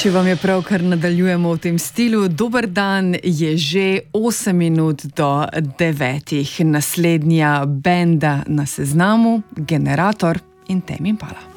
Če vam je prav, kar nadaljujemo v tem stilu, dober dan, je že 8 minut do 9. Naslednja benda na seznamu, Generator in Tame Impala.